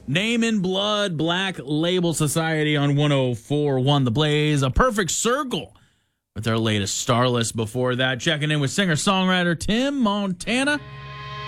Name in Blood, Black Label Society on 104.1 The Blaze. A Perfect Circle with their latest Starless. Before that, checking in with singer-songwriter Tim Montana